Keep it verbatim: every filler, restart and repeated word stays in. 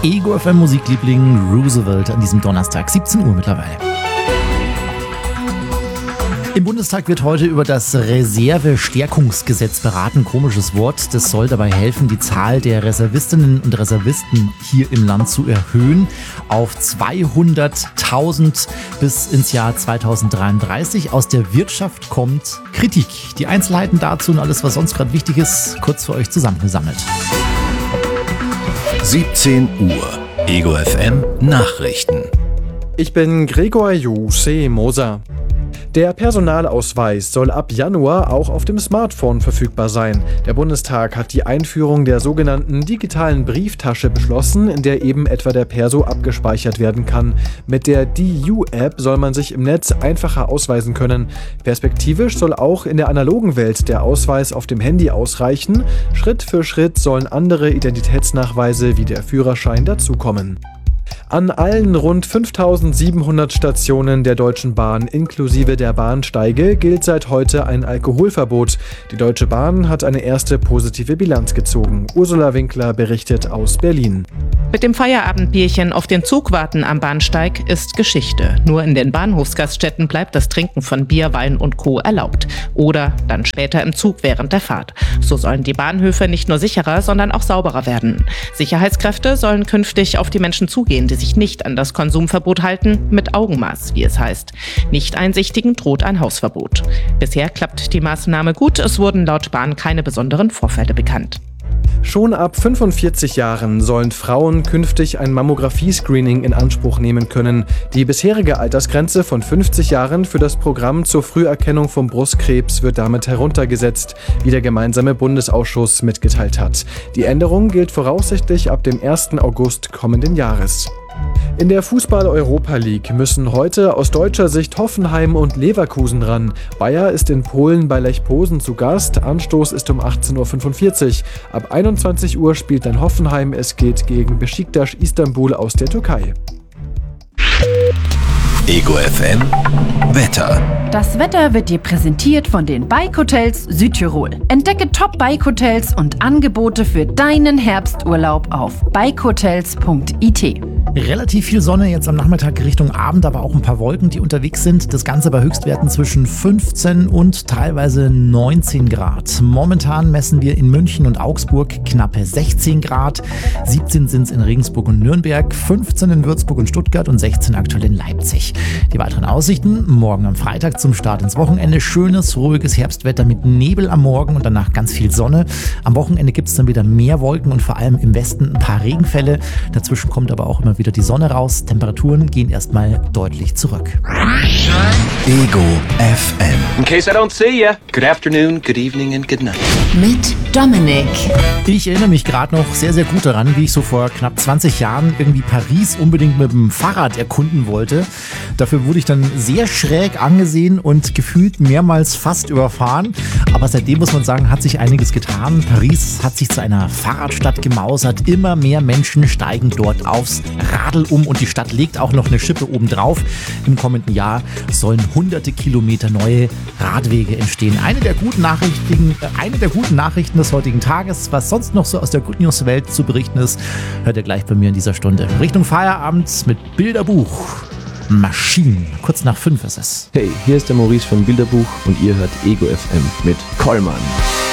Ego F M Musikliebling Roosevelt an diesem Donnerstag, siebzehn Uhr mittlerweile. Im Bundestag wird heute über das Reservestärkungsgesetz beraten. Komisches Wort. Das soll dabei helfen, die Zahl der Reservistinnen und Reservisten hier im Land zu erhöhen auf zweihunderttausend bis ins Jahr zweitausenddreiunddreißig. Aus der Wirtschaft kommt Kritik. Die Einzelheiten dazu und alles, was sonst gerade wichtig ist, kurz für euch zusammengesammelt. siebzehn Uhr. Ego F M Nachrichten. Ich bin Gregor Jose Moser. Der Personalausweis soll ab Januar auch auf dem Smartphone verfügbar sein. Der Bundestag hat die Einführung der sogenannten digitalen Brieftasche beschlossen, in der eben etwa der Perso abgespeichert werden kann. Mit der D U-App soll man sich im Netz einfacher ausweisen können. Perspektivisch soll auch in der analogen Welt der Ausweis auf dem Handy ausreichen. Schritt für Schritt sollen andere Identitätsnachweise wie der Führerschein dazukommen. An allen rund fünftausendsiebenhundert Stationen der Deutschen Bahn inklusive der Bahnsteige gilt seit heute ein Alkoholverbot. Die Deutsche Bahn hat eine erste positive Bilanz gezogen. Ursula Winkler berichtet aus Berlin. Mit dem Feierabendbierchen auf den Zug warten am Bahnsteig ist Geschichte. Nur in den Bahnhofsgaststätten bleibt das Trinken von Bier, Wein und Co. erlaubt. Oder dann später im Zug während der Fahrt. So sollen die Bahnhöfe nicht nur sicherer, sondern auch sauberer werden. Sicherheitskräfte sollen künftig auf die Menschen zugehen, die sich nicht an das Konsumverbot halten, mit Augenmaß, wie es heißt. Nicht-Einsichtigen droht ein Hausverbot. Bisher klappt die Maßnahme gut, es wurden laut Bahn keine besonderen Vorfälle bekannt. Schon ab fünfundvierzig Jahren sollen Frauen künftig ein Mammographie-Screening in Anspruch nehmen können. Die bisherige Altersgrenze von fünfzig Jahren für das Programm zur Früherkennung von Brustkrebs wird damit heruntergesetzt, wie der gemeinsame Bundesausschuss mitgeteilt hat. Die Änderung gilt voraussichtlich ab dem ersten August kommenden Jahres. In der Fußball-Europa League müssen heute aus deutscher Sicht Hoffenheim und Leverkusen ran. Bayer ist in Polen bei Lech Posen zu Gast. Anstoß ist um achtzehn Uhr fünfundvierzig. Ab einundzwanzig Uhr spielt dann Hoffenheim. Es geht gegen Beşiktaş Istanbul aus der Türkei. Ego F M Wetter. Das Wetter wird dir präsentiert von den Bike Hotels Südtirol. Entdecke Top-Bike-Hotels und Angebote für deinen Herbsturlaub auf bike hotels punkt i t. Relativ viel Sonne jetzt am Nachmittag Richtung Abend, aber auch ein paar Wolken, die unterwegs sind. Das Ganze bei Höchstwerten zwischen fünfzehn und teilweise neunzehn Grad. Momentan messen wir in München und Augsburg knappe sechzehn Grad. siebzehn sind es in Regensburg und Nürnberg, fünfzehn in Würzburg und Stuttgart und sechzehn aktuell in Leipzig. Die weiteren Aussichten: morgen am Freitag zum Start ins Wochenende. Schönes, ruhiges Herbstwetter mit Nebel am Morgen und danach ganz viel Sonne. Am Wochenende gibt es dann wieder mehr Wolken und vor allem im Westen ein paar Regenfälle. Dazwischen kommt aber auch immer wieder die Sonne raus. Temperaturen gehen erstmal deutlich zurück. Ego F M. In case I don't see ya, good afternoon, good evening and good night. Mit Dominik. Ich erinnere mich gerade noch sehr, sehr gut daran, wie ich so vor knapp zwanzig Jahren irgendwie Paris unbedingt mit dem Fahrrad erkunden wollte. Dafür wurde ich dann sehr schräg angesehen und gefühlt mehrmals fast überfahren. Aber seitdem muss man sagen, hat sich einiges getan. Paris hat sich zu einer Fahrradstadt gemausert. Immer mehr Menschen steigen dort aufs Radl um und die Stadt legt auch noch eine Schippe oben drauf. Im kommenden Jahr sollen hunderte Kilometer neue Radwege entstehen. Eine der guten Nachrichten, äh, eine der guten Nachrichten des heutigen Tages. Was sonst noch so aus der Good News Welt zu berichten ist, hört ihr gleich bei mir in dieser Stunde. Richtung Feierabend mit Bilderbuch. Maschinen. Kurz nach fünf ist es. Hey, hier ist der Maurice von Bilderbuch und ihr hört Ego F M mit Kollmann.